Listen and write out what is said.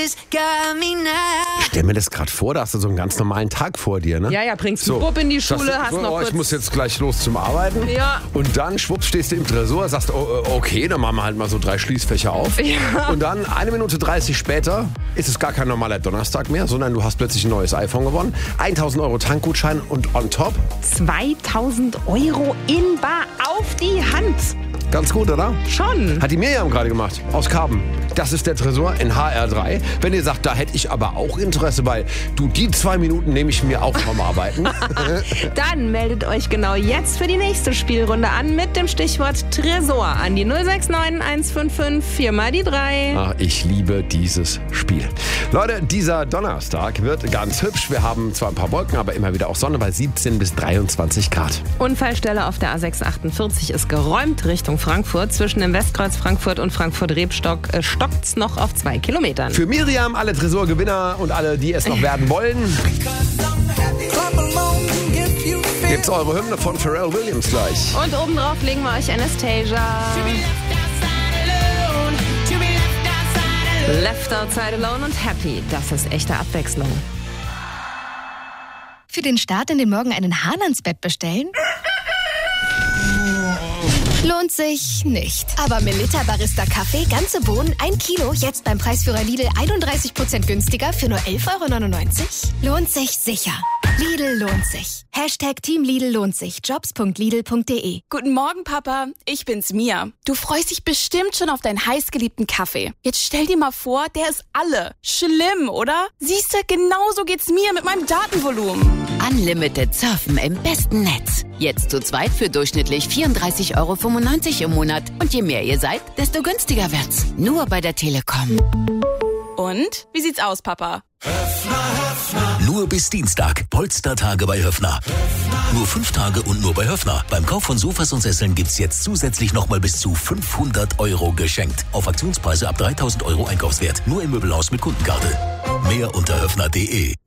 Ich stell mir das gerade vor, da hast du so einen ganz normalen Tag vor dir, ne? Ja, bringst einen Bub in die Schule, hast noch kurz... Ich muss jetzt gleich los zum Arbeiten. Ja. Und dann, schwupps, stehst du im Tresor, sagst, okay, dann machen wir halt mal so 3 Schließfächer auf. Ja. Und dann, 1 Minute 30 später, ist es gar kein normaler Donnerstag mehr, sondern du hast plötzlich ein neues iPhone gewonnen, 1.000 Euro Tankgutschein und on top 2.000 Euro in bar auf die Hand. Ganz gut, oder? Schon. Hat die Miriam gerade gemacht, aus Karben. Das ist der Tresor in HR3. Wenn ihr sagt, da hätte ich aber auch Interesse bei, die 2 Minuten nehme ich mir auch vom Arbeiten. Dann meldet euch genau jetzt für die nächste Spielrunde an mit dem Stichwort Tresor an die 069 155 4 mal die 3. Ach, ich liebe dieses Spiel. Leute, dieser Donnerstag wird ganz hübsch. Wir haben zwar ein paar Wolken, aber immer wieder auch Sonne bei 17 bis 23 Grad. Unfallstelle auf der A648 ist geräumt Richtung Frankfurt. Zwischen dem Westkreuz Frankfurt und Frankfurt-Rebstock stockt's noch auf 2 Kilometern. Für Miriam, alle Tresorgewinner und alle, die es noch werden wollen, gibt's eure Hymne von Pharrell Williams gleich. Und obendrauf legen wir euch Anastasia. Left Outside Alone und Happy. Das ist echte Abwechslung. Für den Start in den Morgen einen Hahn ans Bett bestellen? Lohnt sich nicht. Aber Melitta Barista Kaffee, ganze Bohnen, 1 Kilo, jetzt beim Preisführer Lidl 31% günstiger für nur 11,99 €? Lohnt sich sicher. Lidl lohnt sich. Team Lidl lohnt sich. Jobs.lidl.de. Guten Morgen, Papa. Ich bin's, Mia. Du freust dich bestimmt schon auf deinen heißgeliebten Kaffee. Jetzt stell dir mal vor, der ist alle. Schlimm, oder? Siehste, genauso geht's mir mit meinem Datenvolumen. Unlimited Surfen im besten Netz. Jetzt zu zweit für durchschnittlich 34,95 € im Monat. Und je mehr ihr seid, desto günstiger wird's. Nur bei der Telekom. Und? Wie sieht's aus, Papa? Nur bis Dienstag. Polstertage bei Höffner. Nur 5 Tage und nur bei Höffner. Beim Kauf von Sofas und Sesseln gibt's jetzt zusätzlich nochmal bis zu 500 € geschenkt. Auf Aktionspreise ab 3.000 € Einkaufswert. Nur im Möbelhaus mit Kundenkarte. Mehr unter höffner.de.